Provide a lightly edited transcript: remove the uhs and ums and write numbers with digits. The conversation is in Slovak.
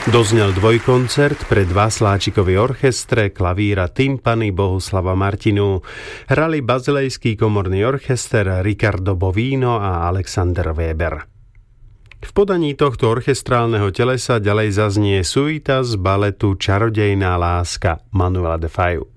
Doznel dvojkoncert pre dva sláčikový orchestre, klavíra, timpany Bohuslava Martinu. Hrali Bazilejský komorný orchester, Riccardo Bovino a Alexander Weber. V podaní tohto orchestrálneho telesa ďalej zaznie suita z baletu Čarodejná láska Manuela de Fayu.